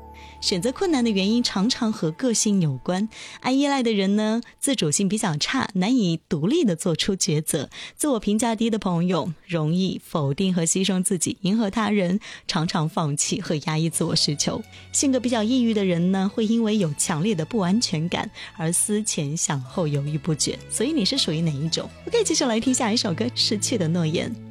选择困难的原因常常和个性有关，爱依赖的人呢，自主性比较差，难以独立的做出抉择。自我评价低的朋友，容易否定和牺牲自己，迎合他人，常常放弃和压抑自我需求。性格比较抑郁的人呢，会因为有强烈的不安全感而思前想后，犹豫不决。所以你是属于哪一种？OK， 继续来听下一首歌《失去的诺言》。